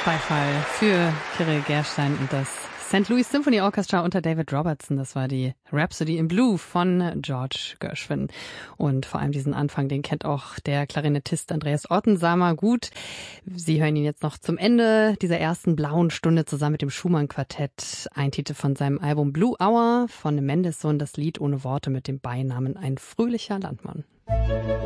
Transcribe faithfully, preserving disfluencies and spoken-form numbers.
Beifall für Kirill Gerstein und das Saint Louis Symphony Orchestra unter David Robertson. Das war die Rhapsody in Blue von George Gershwin. Und vor allem diesen Anfang, den kennt auch der Klarinettist Andreas Ottensamer gut. Sie hören ihn jetzt noch zum Ende dieser ersten blauen Stunde zusammen mit dem Schumann-Quartett. Ein Titel von seinem Album Blue Hour von Mendelssohn, das Lied ohne Worte mit dem Beinamen Ein fröhlicher Landmann.